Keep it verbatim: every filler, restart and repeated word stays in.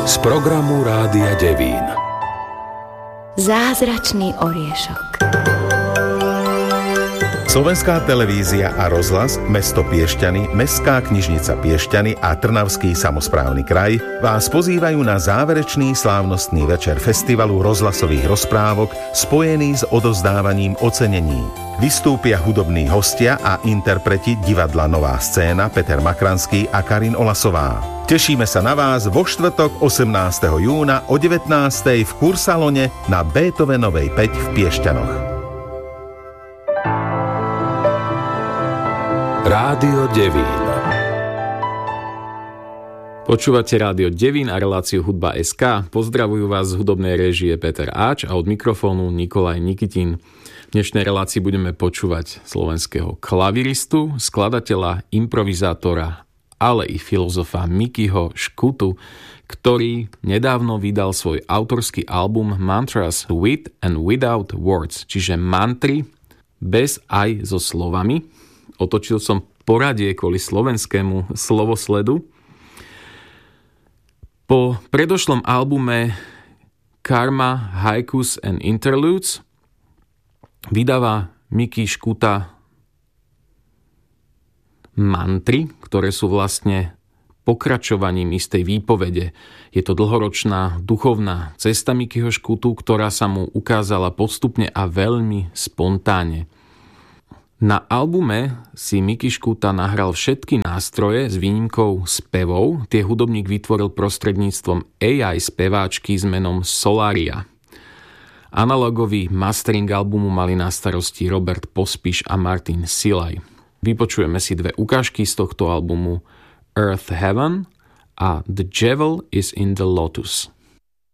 Z programu Rádia Devín. Zázračný oriešok. Slovenská televízia a rozhlas, mesto Piešťany, Mestská knižnica Piešťany a Trnavský samosprávny kraj vás pozývajú na záverečný slávnostný večer festivalu rozhlasových rozprávok spojený s odovzdávaním ocenení. Vystúpia hudobní hostia a interpreti divadla Nová scéna Peter Makranský a Karin Olasová. Tešíme sa na vás vo štvrtok osemnásteho júna o devätnástej v Kursalone na Beethovenovej päť v Piešťanoch. Rádio Devín. Počúvate Rádio Devín a reláciu Hudba bodka es ká. Pozdravujú vás z hudobnej réžie Peter Áč a od mikrofónu Nikolaj Nikitin. V dnešnej relácii budeme počúvať slovenského klaviristu, skladateľa, improvizátora, ale i filozofa Mikyho Škutu, ktorý nedávno vydal svoj autorský album Mantras with and without words, čiže mantry bez aj so slovami. Otočil som poradie kvôli slovenskému slovosledu. Po predošlom albume Karma, Haikus and Interludes vydáva Miky Škuta mantry, ktoré sú vlastne pokračovaním istej výpovede. Je to dlhoročná duchovná cesta Mikyho Škutu, ktorá sa mu ukázala postupne a veľmi spontánne. Na albume si Miky Škuta nahral všetky nástroje s výnimkou spevov. Tie hudobník vytvoril prostredníctvom á í speváčky s menom Solaria. Analogový mastering albumu mali na starosti Robert Pospiš a Martin Silaj. Vypočujeme si dve ukážky z tohto albumu Earth Heaven a The Jewel is in the Lotus.